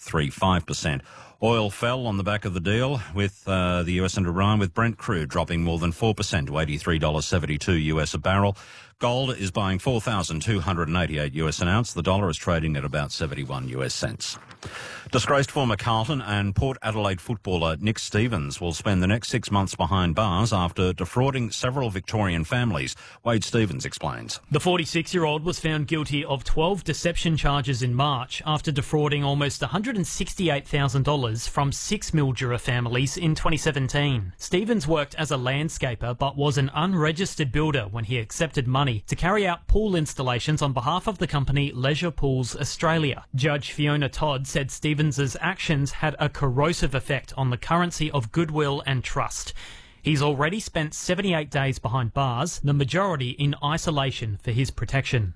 0.35%. Oil fell on the back of the deal with the US and Iran, with Brent crude dropping more than 4% to $83.72 US a barrel. Gold is buying $4,288 US an ounce. The dollar is trading at about 71 US cents. Disgraced former Carlton and Port Adelaide footballer Nick Stevens will spend the next 6 months behind bars after defrauding several Victorian families. Wade Stevens explains. The 46-year-old was found guilty of 12 deception charges in March after defrauding almost $168,000 from 6 Mildura families in 2017. Stevens worked as a landscaper but was an unregistered builder when he accepted money to carry out pool installations on behalf of the company Leisure Pools Australia. Judge Fiona Todd said Stevens' actions had a corrosive effect on the currency of goodwill and trust. He's already spent 78 days behind bars, the majority in isolation for his protection.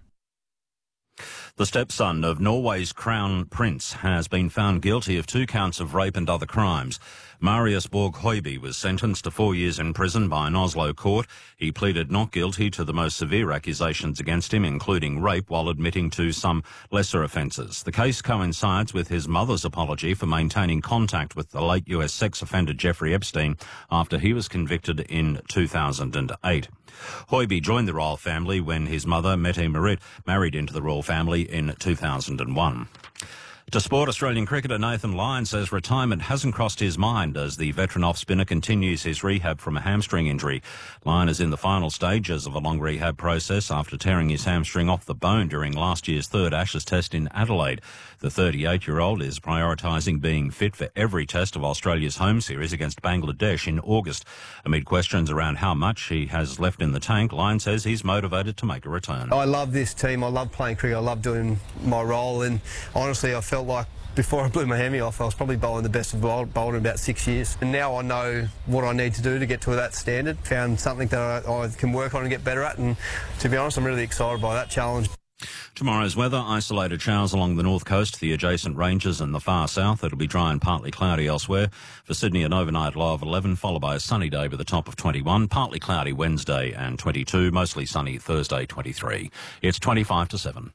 The stepson of Norway's Crown Prince has been found guilty of 2 counts of rape and other crimes. Marius Borg Høiby was sentenced to 4 years in prison by an Oslo court. He pleaded not guilty to the most severe accusations against him, including rape, while admitting to some lesser offences. The case coincides with his mother's apology for maintaining contact with the late US sex offender Jeffrey Epstein after he was convicted in 2008. Høiby joined the royal family when his mother, Mette Marit, married into the royal family in 2001. To sport, Australian cricketer Nathan Lyon says retirement hasn't crossed his mind as the veteran off-spinner continues his rehab from a hamstring injury. Lyon is in the final stages of a long rehab process after tearing his hamstring off the bone during last year's third Ashes test in Adelaide. The 38-year-old is prioritising being fit for every test of Australia's home series against Bangladesh in August. Amid questions around how much he has left in the tank, Lyon says he's motivated to make a return. I love this team. I love playing cricket. I love doing my role, and honestly I felt like before I blew my hammy off I was probably bowling the best of bowler in about 6 years, and now I know what I need to do to get to that standard. Found something that I can work on and get better at, and to be honest I'm really excited by that challenge. Tomorrow's weather: isolated showers along the north coast, the adjacent ranges and the far south. It'll be dry and partly cloudy elsewhere. For Sydney, an overnight low of 11, followed by a sunny day with a top of 21. Partly cloudy Wednesday and 22. Mostly sunny Thursday, 23. It's 25 to 7.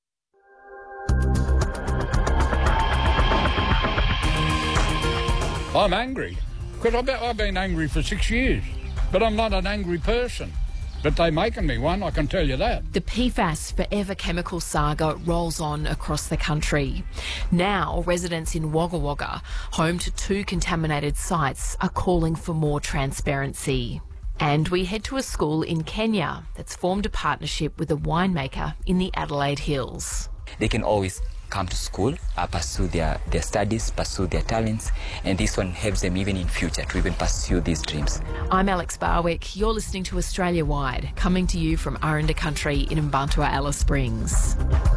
I'm angry because I've been angry for 6 years, but I'm not an angry person. But they're making me one, I can tell you that. The PFAS Forever Chemical saga rolls on across the country. Now, residents in Wagga Wagga, home to 2 contaminated sites, are calling for more transparency. And we head to a school in Kenya that's formed a partnership with a winemaker in the Adelaide Hills. They can always come to school, pursue their studies, pursue their talents, and this one helps them even in future to even pursue these dreams. I'm Alex Barwick. You're listening to Australia Wide, coming to you from Aranda Country in Mbantua, Alice Springs.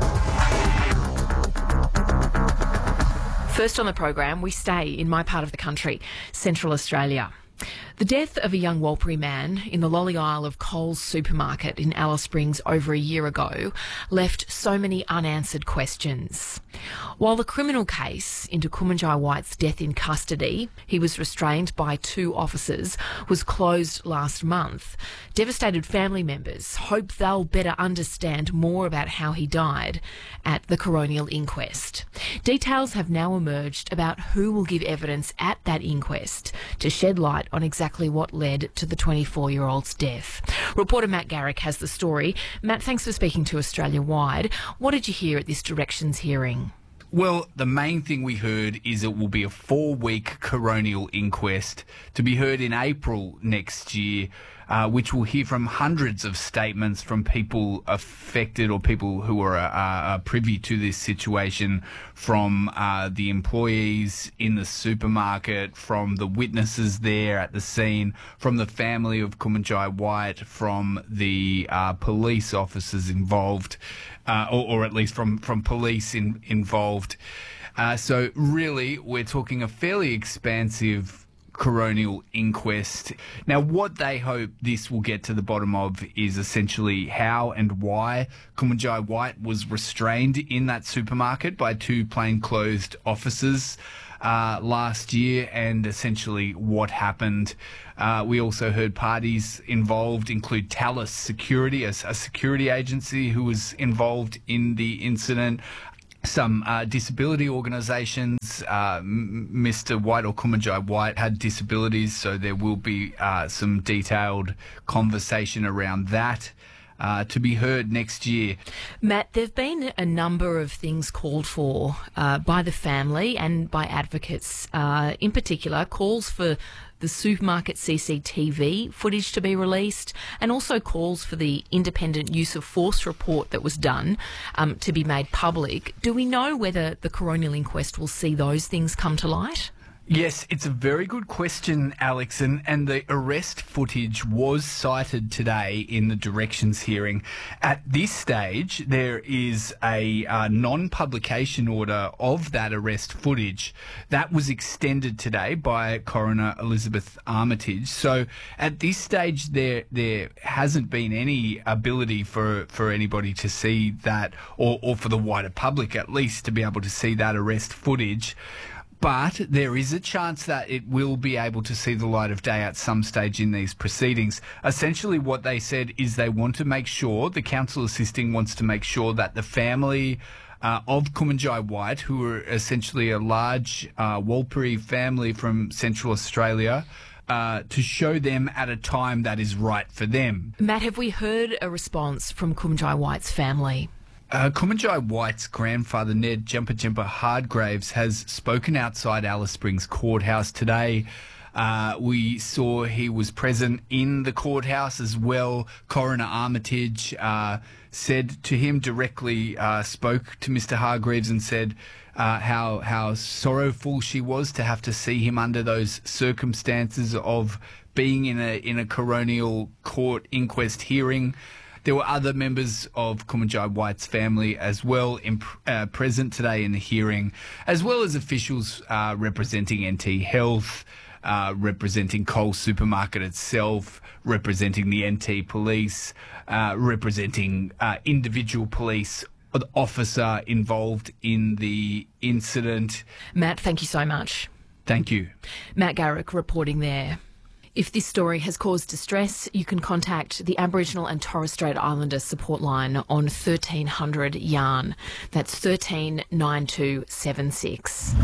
First on the program, we stay in my part of the country, Central Australia. The death of a young Warlpiri man in the lolly aisle of Coles supermarket in Alice Springs over a year ago left so many unanswered questions. While the criminal case into Kumanjai White's death in custody, he was restrained by 2 officers, was closed last month, devastated family members hope they'll better understand more about how he died at the coronial inquest. Details have now emerged about who will give evidence at that inquest to shed light on exactly what led to the 24-year-old's death. Reporter Matt Garrick has the story. Matt, thanks for speaking to Australia Wide. What did you hear at this directions hearing? Well, the main thing we heard is it will be a 4-week coronial inquest to be heard in April next year, which will hear from hundreds of statements from people affected or people who are privy to this situation, from the employees in the supermarket, from the witnesses there at the scene, from the family of Kumanjai White, from the police officers involved, or at least from police involved. So really, we're talking a fairly expansive coronial inquest. Now, what they hope this will get to the bottom of is essentially how and why Kumanjai White was restrained in that supermarket by 2 plainclothes officers last year, and essentially what happened. We also heard parties involved include Talus Security, a security agency who was involved in the incident, some disability organisations because Mr. White or Kumanjai White had disabilities, so there will be some detailed conversation around that to be heard next year. Matt, there have been a number of things called for by the family and by advocates, in particular calls for the supermarket CCTV footage to be released, and also calls for the independent use of force report that was done to be made public. Do we know whether the coronial inquest will see those things come to light? Yes, it's a very good question, Alex, and the arrest footage was cited today in the directions hearing. At this stage, there is a non-publication order of that arrest footage. That was extended today by Coroner Elizabeth Armitage. So at this stage, there hasn't been any ability for anybody to see that, or for the wider public at least, to be able to see that arrest footage. But there is a chance that it will be able to see the light of day at some stage in these proceedings. Essentially what they said is they want to make sure, the counsel assisting wants to make sure that the family of Kumanjai White, who are essentially a large Warlpiri family from Central Australia, to show them at a time that is right for them. Matt, have we heard a response from Kumanjai White's family? Kumanjai White's grandfather, Ned Jumper Hardgraves, has spoken outside Alice Springs Courthouse today. We saw he was present in the courthouse as well. Coroner Armitage said to him directly, spoke to Mr. Hargreaves and said how sorrowful she was to have to see him under those circumstances of being in a coronial court inquest hearing. There were other members of Kumanjai White's family as well present today in the hearing, as well as officials representing NT Health, representing Coles Supermarket itself, representing the NT Police, representing individual police officer involved in the incident. Matt, thank you so much. Thank you. Matt Garrick reporting there. If this story has caused distress, you can contact the Aboriginal and Torres Strait Islander support line on 1300 YARN. That's 139276.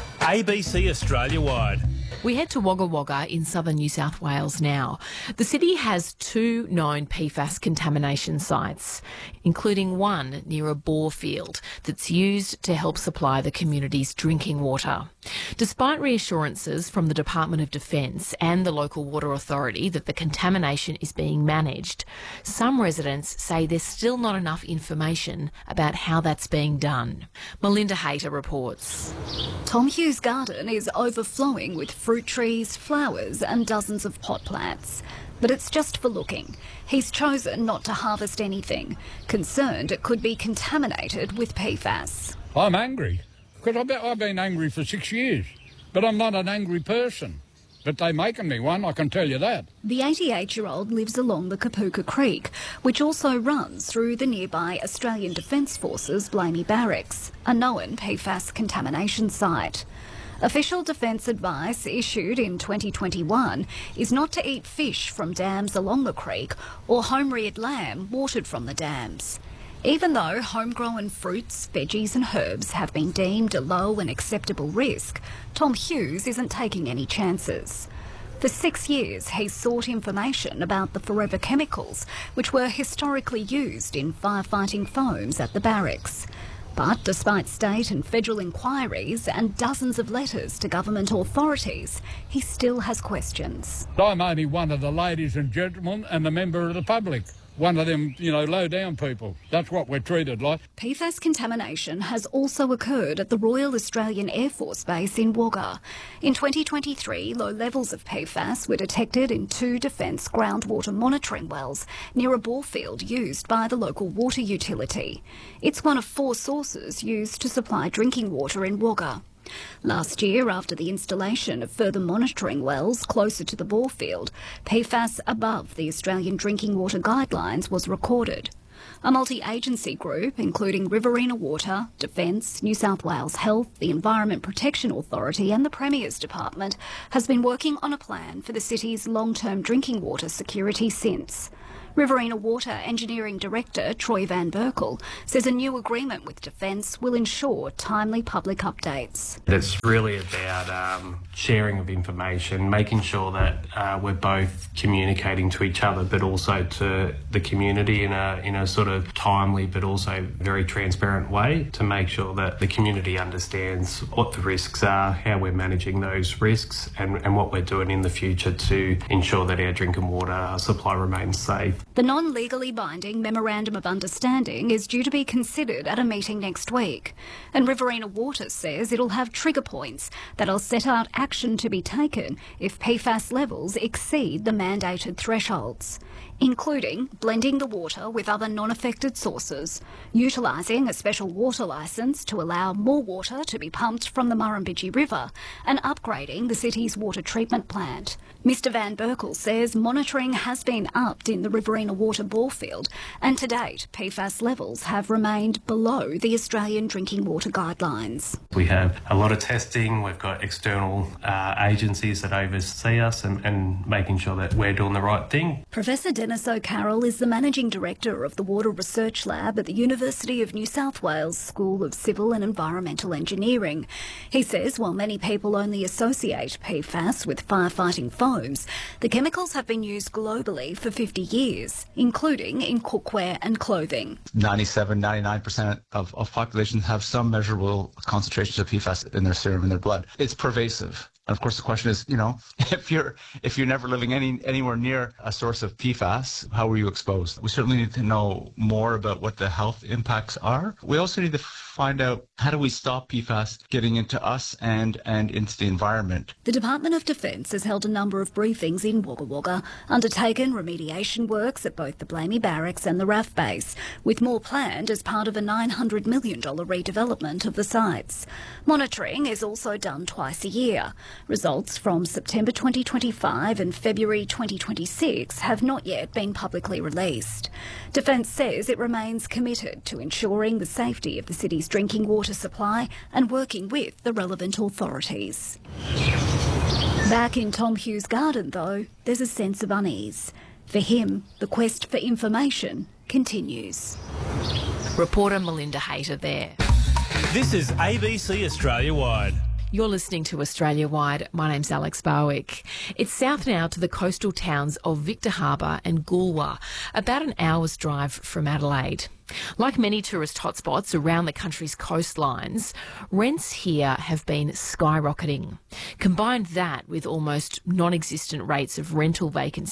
ABC Australia-wide. We head to Wagga Wagga in southern New South Wales now. The city has 2 known PFAS contamination sites, including one near a bore field that's used to help supply the community's drinking water. Despite reassurances from the Department of Defence and the local water authority that the contamination is being managed, some residents say there's still not enough information about how that's being done. Melinda Hayter reports. Tom Hughes' garden is overflowing with fruit trees, flowers and dozens of pot plants. But it's just for looking. He's chosen not to harvest anything, concerned it could be contaminated with PFAS. I'm angry, because I've been angry for 6 years, but I'm not an angry person. But they're making me one, I can tell you that. The 88-year-old lives along the Kapooka Creek, which also runs through the nearby Australian Defence Forces Blamey Barracks, a known PFAS contamination site. Official defence advice issued in 2021 is not to eat fish from dams along the creek or home-reared lamb watered from the dams. Even though homegrown fruits, veggies and herbs have been deemed a low and acceptable risk, Tom Hughes isn't taking any chances. For 6 years, he's sought information about the forever chemicals which were historically used in firefighting foams at the barracks. But despite state and federal inquiries and dozens of letters to government authorities, he still has questions. I'm only one of the ladies and gentlemen and a member of the public. One of them, low-down people. That's what we're treated like. PFAS contamination has also occurred at the Royal Australian Air Force Base in Wagga. In 2023, low levels of PFAS were detected in 2 defence groundwater monitoring wells near a bore field used by the local water utility. It's one of 4 sources used to supply drinking water in Wagga. Last year, after the installation of further monitoring wells closer to the bore field, PFAS above the Australian Drinking Water Guidelines was recorded. A multi-agency group, including Riverina Water, Defence, New South Wales Health, the Environment Protection Authority and the Premier's Department, has been working on a plan for the city's long-term drinking water security since. Riverina Water Engineering Director Troy Van Berkel says a new agreement with Defence will ensure timely public updates. It's really about sharing of information, making sure that we're both communicating to each other but also to the community in a sort of timely but also very transparent way to make sure that the community understands what the risks are, how we're managing those risks and what we're doing in the future to ensure that our drinking water supply remains safe. The non-legally binding Memorandum of Understanding is due to be considered at a meeting next week, and Riverina Water says it'll have trigger points that'll set out action to be taken if PFAS levels exceed the mandated thresholds, including blending the water with other non-affected sources, utilising a special water licence to allow more water to be pumped from the Murrumbidgee River, and upgrading the city's water treatment plant. Mr Van Berkel says monitoring has been upped in the Riverina Water borefield, and to date PFAS levels have remained below the Australian Drinking Water Guidelines. We have a lot of testing, we've got external agencies that oversee us and making sure that we're doing the right thing. Professor Dennis O'Carroll is the Managing Director of the Water Research Lab at the University of New South Wales School of Civil and Environmental Engineering. He says while many people only associate PFAS with firefighting foams, the chemicals have been used globally for 50 years, including in cookware and clothing. 97-99% of populations have some measurable concentrations of PFAS in their serum, in their blood. It's pervasive. And of course, the question is, if you're never living anywhere near a source of PFAS, how were you exposed? We certainly need to know more about what the health impacts are. We also need to find out how do we stop PFAS getting into us and into the environment. The Department of Defence has held a number of briefings in Wagga Wagga, undertaken remediation works at both the Blamey Barracks and the RAF base, with more planned as part of a $900 million redevelopment of the sites. Monitoring is also done twice a year. Results from September 2025 and February 2026 have not yet been publicly released. Defence says it remains committed to ensuring the safety of the city's drinking water supply and working with the relevant authorities. Back in Tom Hughes' garden, though, there's a sense of unease. For him, the quest for information continues. Reporter Melinda Hayter there. This is ABC Australia Wide. You're listening to Australia Wide. My name's Alex Barwick. It's south now to the coastal towns of Victor Harbour and Goolwa, about an hour's drive from Adelaide. Like many tourist hotspots around the country's coastlines, rents here have been skyrocketing. Combine that with almost non-existent rates of rental vacancy